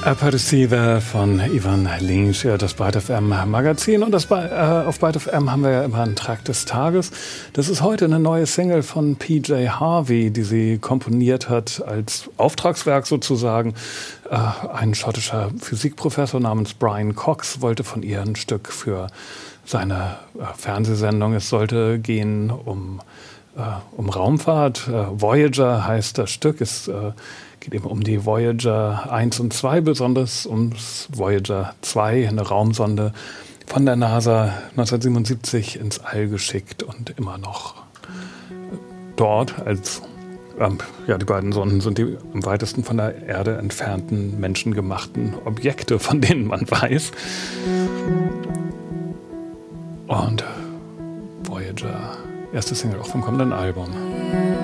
Aperitivo von Ivan Lins, ja, das Byte FM Magazin. Und auf Byte FM haben wir ja immer einen Track des Tages. Das ist heute eine neue Single von PJ Harvey, die sie komponiert hat als Auftragswerk sozusagen. Ein schottischer Physikprofessor namens Brian Cox wollte von ihr ein Stück für seine Fernsehsendung. Es sollte gehen um Raumfahrt. Voyager heißt das Stück. Es geht eben um die Voyager 1 und 2, besonders ums Voyager 2, eine Raumsonde von der NASA 1977 ins All geschickt und immer noch dort als, die beiden Sonden sind die am weitesten von der Erde entfernten menschengemachten Objekte, von denen man weiß. Und Voyager, erste Single auch vom kommenden Album.